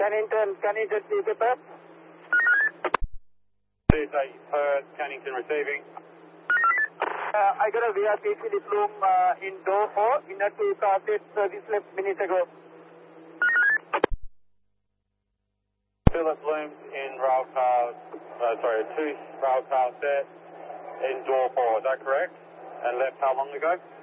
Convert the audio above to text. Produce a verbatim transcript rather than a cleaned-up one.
Cannington, Cannington, do you get that? Tuesday, Perth, Cannington receiving. Uh, I got a V I P Philip Bloom uh, in door four, inner two carpet, service left minutes ago. Philip Blooms in rail car, uh, sorry, two rail car set in door four, is that correct? And left how long ago?